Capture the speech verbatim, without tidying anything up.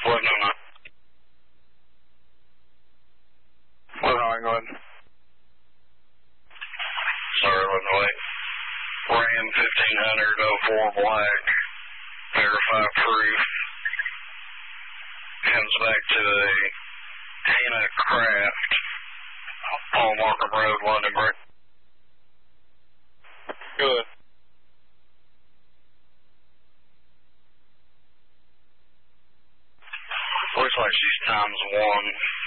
eleven oh nine. eleven oh nine, go ahead. Sorry, eleven oh eight. Ram fifteen hundred oh four black. Verify proof. Comes back to a Hannah Craft. Paul Markham Road, Londonburg. Good. Looks like she's times one.